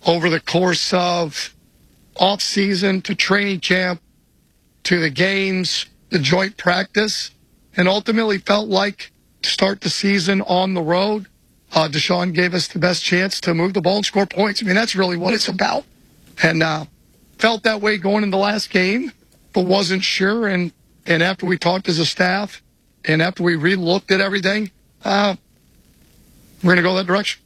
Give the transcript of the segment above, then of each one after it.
over the course of off-season to training camp to the games, the joint practice, and ultimately felt like to start the season on the road, Deshaun gave us the best chance to move the ball and score points. I mean, that's really what it's about. And felt that way going in the last game, but wasn't sure. And after we talked as a staff and after we re-looked at everything, we're going to go that direction.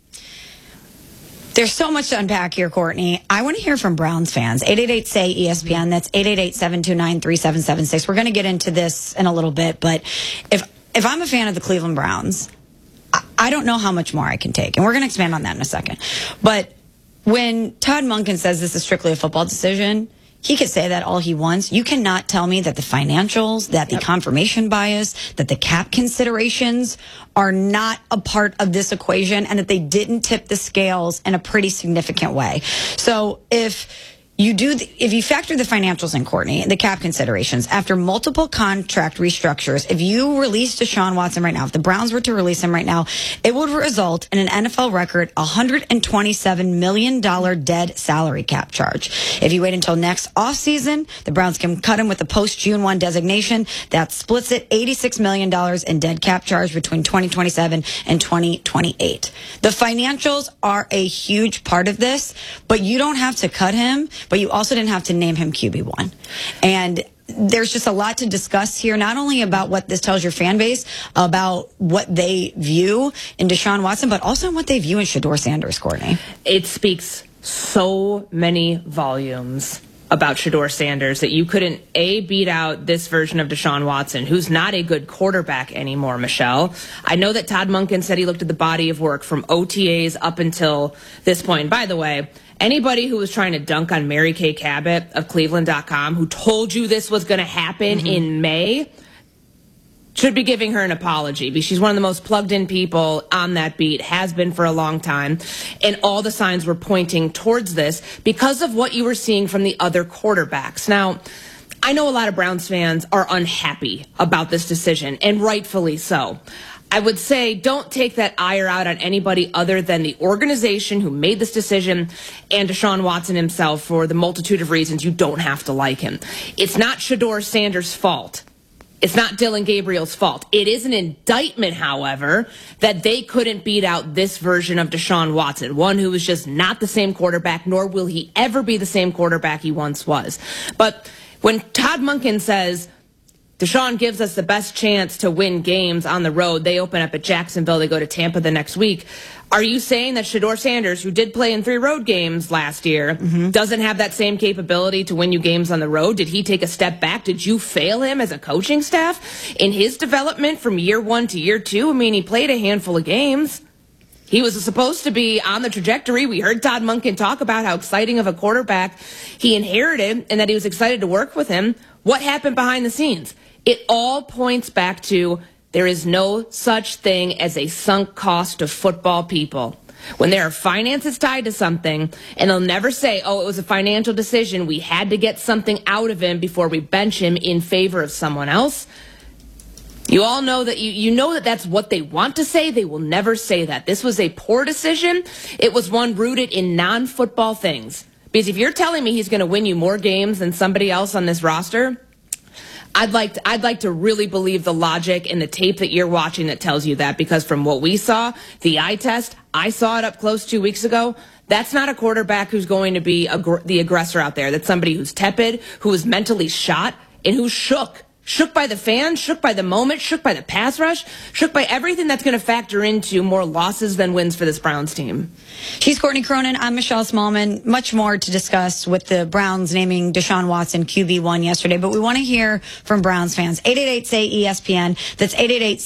There's so much to unpack here, Courtney. I want to hear from Browns fans. 888-SAY-ESPN. That's 888-729-3776. We're going to get into this in a little bit, but if I'm a fan of the Cleveland Browns, I don't know how much more I can take. And we're going to expand on that in a second. But when Todd Monken says this is strictly a football decision, he could say that all he wants. You cannot tell me that the financials, that the confirmation bias, that the cap considerations are not a part of this equation and that they didn't tip the scales in a pretty significant way. So if you factor the financials in, Courtney, the cap considerations, after multiple contract restructures, if you release Deshaun Watson right now, if the Browns were to release him right now, it would result in an NFL record $127 million dead salary cap charge. If you wait until next offseason, the Browns can cut him with a post-June 1 designation. That splits it $86 million in dead cap charge between 2027 and 2028. The financials are a huge part of this, but you don't have to cut him. But you also didn't have to name him QB1. And there's just a lot to discuss here, not only about what this tells your fan base, about what they view in Deshaun Watson, but also what they view in Shedeur Sanders, Courtney. It speaks so many volumes about Shedeur Sanders that you couldn't, beat out this version of Deshaun Watson, who's not a good quarterback anymore, Michelle. I know that Todd Monken said he looked at the body of work from OTAs up until this point. By the way, anybody who was trying to dunk on Mary Kay Cabot of Cleveland.com, who told you this was going to happen in May, should be giving her an apology, because she's one of the most plugged-in people on that beat, has been for a long time, and all the signs were pointing towards this because of what you were seeing from the other quarterbacks. Now, I know a lot of Browns fans are unhappy about this decision, and rightfully so. I would say don't take that ire out on anybody other than the organization who made this decision and Deshaun Watson himself for the multitude of reasons you don't have to like him. It's not Shedeur Sanders' fault. It's not Dylan Gabriel's fault. It is an indictment, however, that they couldn't beat out this version of Deshaun Watson, one who is just not the same quarterback, nor will he ever be the same quarterback he once was. But when Todd Monken says Deshaun gives us the best chance to win games on the road, they open up at Jacksonville, they go to Tampa the next week. Are you saying that Shedeur Sanders, who did play in 3 road games last year, doesn't have that same capability to win you games on the road? Did he take a step back? Did you fail him as a coaching staff in his development from year 1 to year 2? I mean, he played a handful of games. He was supposed to be on the trajectory. We heard Todd Monken talk about how exciting of a quarterback he inherited and that he was excited to work with him. What happened behind the scenes? It all points back to there is no such thing as a sunk cost of football, people. When there are finances tied to something, and they'll never say, oh, it was a financial decision, we had to get something out of him before we bench him in favor of someone else. You all know that you know that that's what they want to say. They will never say that. This was a poor decision. It was one rooted in non-football things. Because if you're telling me he's going to win you more games than somebody else on this roster, I'd like to really believe the logic and the tape that you're watching that tells you that, because from what we saw, the eye test, I saw it up close 2 weeks ago. That's not a quarterback who's going to be the aggressor out there. That's somebody who's tepid, who is mentally shot, and who's shook. Shook by the fans, shook by the moment, shook by the pass rush, shook by everything that's going to factor into more losses than wins for this Browns team. She's Courtney Cronin. I'm Michelle Smallman. Much more to discuss with the Browns naming Deshaun Watson QB1 yesterday, but we want to hear from Browns fans. 888-SAY-ESPN. That's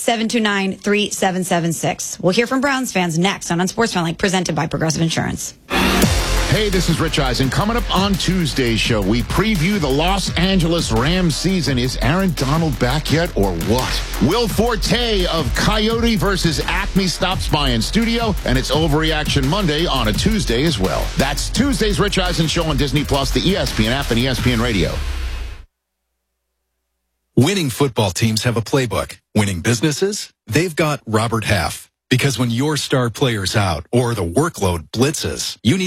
888-729-3776. We'll hear from Browns fans next on Unsportsmanlike, presented by Progressive Insurance. Hey, this is Rich Eisen. Coming up on Tuesday's show, we preview the Los Angeles Rams season. Is Aaron Donald back yet or what? Will Forte of Coyote versus Acme stops by in studio, and it's Overreaction Monday on a Tuesday as well. That's Tuesday's Rich Eisen Show on Disney+, the ESPN app, and ESPN Radio. Winning football teams have a playbook. Winning businesses, they've got Robert Half. Because when your star player's out or the workload blitzes, you need